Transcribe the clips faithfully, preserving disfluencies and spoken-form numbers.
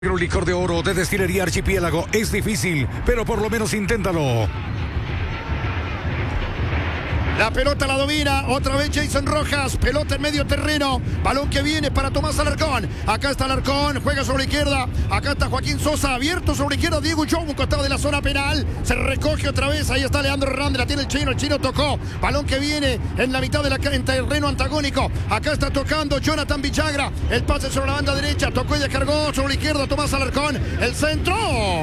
Licor de oro de Destilería Archipiélago. Es difícil, pero por lo menos inténtalo. La pelota la domina, otra vez Jason Rojas, pelota en medio terreno, balón que viene para Tomás Alarcón, acá está Alarcón, juega sobre la izquierda, acá está Joaquín Sosa, abierto sobre la izquierda, Diego Ulloa, un costado de la zona penal, se recoge otra vez, ahí está Leandro Hernández, la tiene el chino, el chino tocó, balón que viene en la mitad de la en terreno antagónico, acá está tocando Jonathan Villagra, el pase sobre la banda derecha, tocó y descargó sobre la izquierda Tomás Alarcón, el centro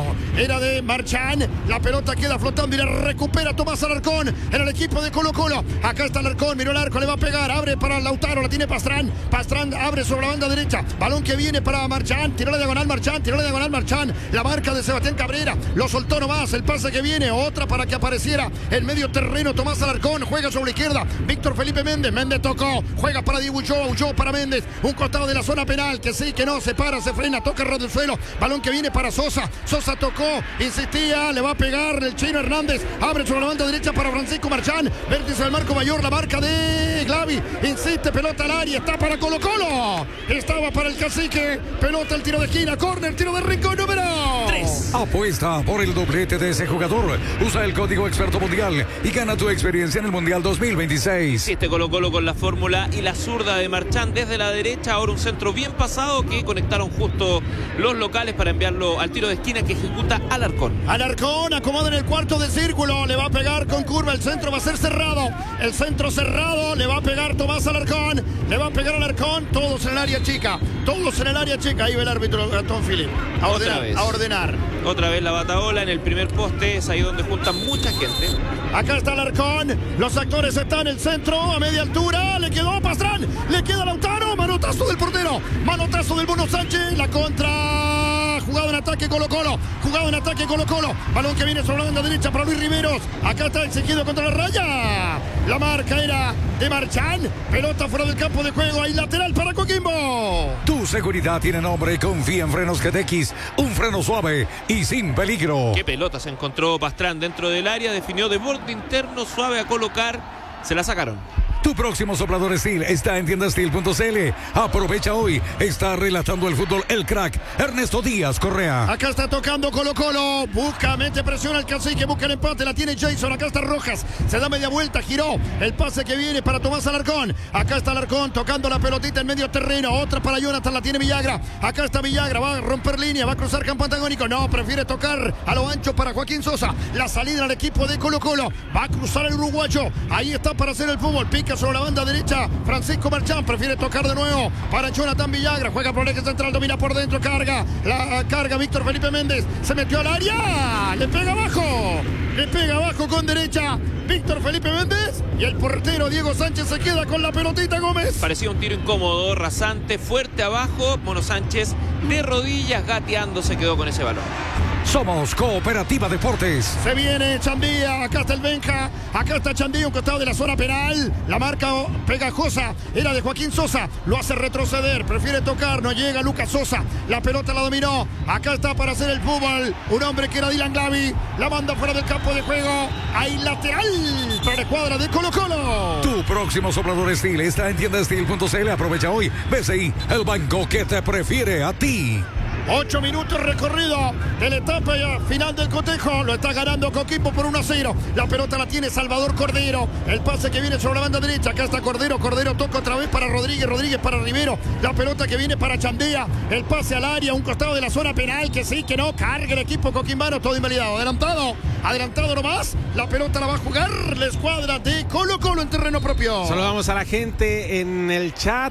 era de Marchán, la pelota queda flotando y la recupera Tomás Alarcón en el equipo de Colo Colo. Acá está Alarcón, miró el arco, le va a pegar, abre para Lautaro, la tiene Pastrán, Pastrán abre sobre la banda derecha, balón que viene para Marchán, tiró la diagonal Marchán, tiró la diagonal Marchán, la marca de Sebastián Cabrera, lo soltó nomás, el pase que viene, otra para que apareciera en medio terreno Tomás Alarcón, juega sobre la izquierda, Víctor Felipe Méndez, Méndez tocó, juega para Diego Ulloa, Ulloa para Méndez, un costado de la zona penal, que sí, que no, se para, se frena, toca el del suelo, balón que viene para Sosa, Sosa tocó, insistía, le va a pegar el chino Hernández, abre sobre la banda derecha para Francisco Marchán, vértice del marco mayor, la marca de Glavi, insiste, pelota al área, está para Colo Colo, estaba para el cacique, pelota el tiro de esquina, córner, tiro de rincón número tres. Apuesta por el doblete de ese jugador, usa el código experto mundial y gana tu experiencia en el Mundial dos mil veintiséis. Este Colo Colo con la fórmula y la zurda de Marchán desde la derecha, ahora un centro bien pasado que conectaron justo los locales para enviarlo al tiro de esquina que ejecuta Alarcón. Alarcón acomoda en el cuarto de círculo, le va a pegar con curva, el centro va a ser cerrado, el centro cerrado, le va a pegar Tomás Alarcón, le va a pegar Alarcón, todos en el área chica, todos en el área chica, ahí va el árbitro Gastón Philip, a ordenar, a ordenar. Otra vez la bataola en el primer poste, es ahí donde juntan mucha gente. Acá está Alarcón, los actores están en el centro, a media altura, le quedó Pastrán, le queda Lautaro, manotazo del portero, manotazo del Bono Sánchez, la contra, jugado en ataque Colo Colo, jugado en ataque Colo Colo, balón que viene sobre la banda derecha para Luis Riveros, acá está Ezequiel contra la raya, la marca era de Marchán, pelota fuera del campo de juego, ahí lateral para Coquimbo. Tu seguridad tiene nombre, confía en Frenos G T X, un freno suave y sin peligro. Qué pelota se encontró Pastrán dentro del área, definió de borde interno, suave a colocar, se la sacaron. Tu próximo soplador Steel está en tienda steel punto c l. Aprovecha hoy. Está relatando el fútbol el crack Ernesto Díaz Correa. Acá está tocando Colo Colo. Busca, mete presión al cacique. Busca el empate. La tiene Jason. Acá está Rojas. Se da media vuelta. Giró. El pase que viene para Tomás Alarcón. Acá está Alarcón tocando la pelotita en medio terreno. Otra para Jonathan. La tiene Villagra. Acá está Villagra. Va a romper línea. Va a cruzar campo antagónico. No, prefiere tocar a lo ancho para Joaquín Sosa. La salida al equipo de Colo Colo. Va a cruzar el uruguayo. Ahí está para hacer el fútbol. Pica sobre la banda derecha, Francisco Marchán prefiere tocar de nuevo para Jonathan Villagra, juega por el eje central, domina por dentro, carga, la carga Víctor Felipe Méndez, se metió al área, le pega abajo, le pega abajo con derecha Víctor Felipe Méndez y el portero Diego Sánchez se queda con la pelotita. Gómez. Parecía un tiro incómodo, rasante, fuerte abajo, Mono Sánchez de rodillas gateando se quedó con ese balón. Somos Cooperativa Deportes. Se viene Chandía, acá está el Benja, acá está Chandía, un costado de la zona penal. La marca pegajosa era de Joaquín Sosa, lo hace retroceder, prefiere tocar, no llega Lucas Sosa. La pelota la dominó, acá está para hacer el fútbol, un hombre que era Dylan Glavi, la manda fuera del campo de juego. Hay lateral para la escuadra de Colo Colo. Tu próximo soplador Steel está en tienda steel punto c l. Aprovecha hoy. B C I, el banco que te prefiere a ti. Ocho minutos recorrido de la etapa final del cotejo. Lo está ganando Coquimbo por uno a cero. La pelota la tiene Salvador Cordero. El pase que viene sobre la banda derecha. Acá está Cordero. Cordero toca otra vez para Rodríguez. Rodríguez para Rivero. La pelota que viene para Chandía. El pase al área. Un costado de la zona penal. Que sí, que no. Carga el equipo coquimbano. Todo invalidado. Adelantado. Adelantado nomás. La pelota la va a jugar la escuadra de Colo Colo en terreno propio. Saludamos a la gente en el chat.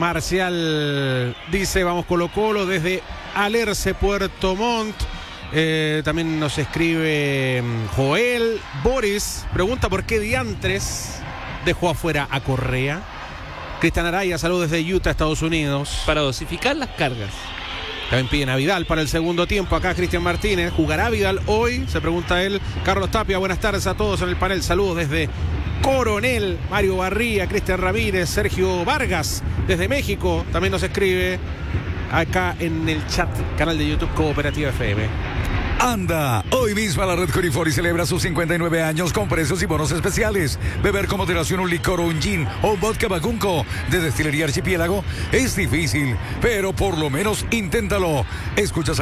Marcial dice vamos Colo Colo desde Alerce, Puerto Montt. Eh, también nos escribe Joel. Boris pregunta por qué diantres dejó afuera a Correa. Cristian Araya, saludos desde Utah, Estados Unidos. Para dosificar las cargas. También piden a Vidal para el segundo tiempo. Acá Cristian Martínez. ¿Jugará Vidal hoy? Se pregunta él. Carlos Tapia, buenas tardes a todos en el panel. Saludos desde Coronel. Mario Barría, Cristian Ramírez, Sergio Vargas desde México. También nos escribe acá en el chat, canal de YouTube Cooperativa F M. Anda, hoy mismo a la Red Corifori celebra sus cincuenta y nueve años con precios y bonos especiales. Beber con moderación un licor o un gin o un vodka Bacunco de Destilería Archipiélago es difícil, pero por lo menos inténtalo. Escuchas